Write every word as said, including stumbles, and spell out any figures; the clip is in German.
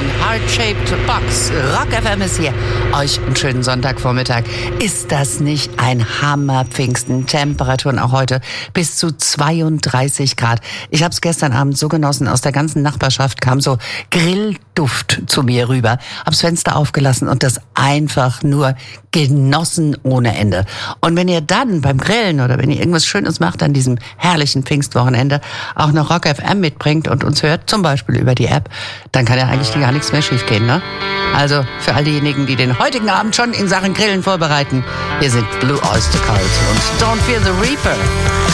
Heart-Shaped Box. Rock F M ist hier. Euch einen schönen Sonntagvormittag. Ist das nicht ein Hammer-Pfingsten? Temperaturen auch heute bis zu zweiunddreißig Grad. Ich habe es gestern Abend so genossen. Aus der ganzen Nachbarschaft kam so Grillduft zu mir rüber. Hab's Fenster aufgelassen und das einfach nur genossen ohne Ende. Und wenn ihr dann beim Grillen oder wenn ihr irgendwas Schönes macht an diesem herrlichen Pfingstwochenende, auch noch Rock F M mitbringt und uns hört, zum Beispiel über die App, dann kann ja eigentlich gar nichts mehr schiefgehen, ne? Also für all diejenigen, die den heutigen Abend schon in Sachen Grillen vorbereiten, hier sind Blue Oyster Cult und Don't Fear the Reaper.